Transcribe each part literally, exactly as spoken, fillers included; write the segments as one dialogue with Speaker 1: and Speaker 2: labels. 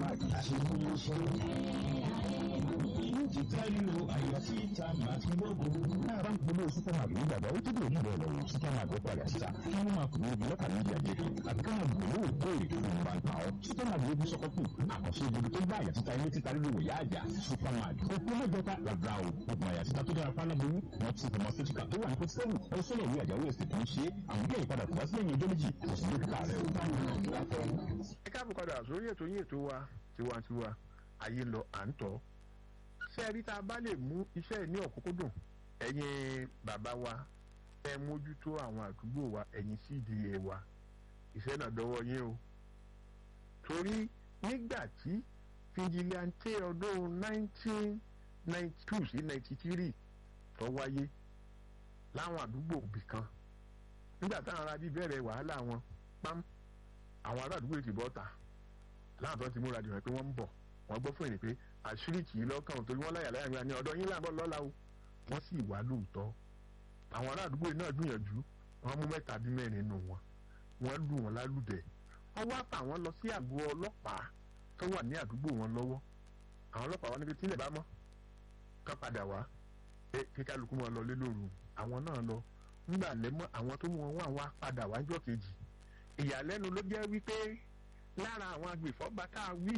Speaker 1: supermarket ṣe ní ṣe. Inú ti káríro àyọ̀ sí ìta màtí gbogbo. Náà bá ń polówó supermarket nígbàgbọ́ ó tó dé òní ìbẹ̀rẹ̀ lọ́wọ́ supermarket padà síta. Kí wọ́n máa kúrò ibi lọ́kà méjì àjẹkù. Àbí ká máa gbòòrò òkèèrè fún ìgbà ń pa ọ́. Supermarket ó bí sọ́kọ́kù. Àkànṣe ìbòdò tó bá àyà títa ilé títa lílo wòyá àjà. Supermarket. Òpó mẹ́jọba làgbà o. Òpó àyà títa tó dára fáláboyún. Wọ́n ti pharmaceutical tó wà ní kòtẹ́lù. Ó sọ̀rọ̀ ìwé àjàwé ẹ̀sìn tó ń ṣe. Àwọn ilé ìpadà kò wá sí ẹ̀yìn ọjọ́ méjì. Kò sí dókítà rẹ̀ o.
Speaker 2: Ẹ káàbọ̀ padà sórí ètò yín ètò wa tiwantiwa ayé lọ à ń tọ́. Ṣé ẹ rí tá a bá lè mú iṣẹ́ ní ọ̀kúnkúndùn ẹ̀yin bàbá wa ẹ mójútó àwọn àdúgbò wa ẹ̀yin sí ìdílé wa iṣẹ́ náà dọ́wọ́ yín o. Torí nígbà tí fìjìláńtì ọdún nineteen ninety two sí ninety three tó wáyé láwọn àdúgbò òbí kan nígbà táwọn ará bí bẹ̀rẹ̀ wàhálà wọn pam àwọn ará àdúgbò ti bọ́ ta láwọn tó ti múra dìrọ̀ pé wọ́n ń bọ̀ wọ́n gbọ́ fún ẹni pé àṣírí kì í lọ́kàn torí wọ́n láyà láyà ní ọ̀dọ̀ yín làbọ̀ lọ́la o wọ́n sì wá lóòótọ́ àwọn ará àdúgbò náà gbìyànjú wọ́n mú mẹ́ta bí mẹ́rin nù wọn wọ́n lù wọ́n lálùdẹ̀ wọ́n wá fà wọ́n lọ sí àgọ́ ọlọ́pàá tó wà ní àdúgbò wọn lọ́wọ́ àwọn ọlọ́pàá wọn ní pé tílẹ̀ bá mọ́ kán padà wá kí kálukú wọn lọ lé lóru àwọn náà lọ nígbà lẹ́mọ́ àwọn tó mú wọn wá wá padà wá jọ́ kejì ìyàlẹ́nu ló jẹ́ wípé lára àwọn agbèfọ́ba tá a wí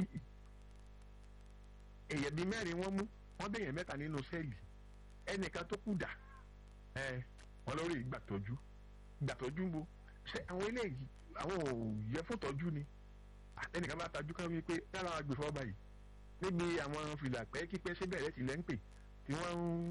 Speaker 2: èèyàn bíi mẹ́rin wọ́n mú wọ́n bẹ̀yẹn mẹ́ta nínú sẹ́ẹ̀lì ẹnìkan tó kù dà ẹ wọ́n lórí ìgbàtọ́jú ìgbàtọ́jú ń bo ṣé àwọn eléyìí àwọn ò yẹ fún tọ́jú ni ẹnìkan bá tajú kan wípé lára agbèfọ́ba yìí níbi àwọn fìlà pẹ́ẹ́kípẹ́ síbẹ̀ rẹ̀ tilẹ̀ ń pè tí wọ́n ń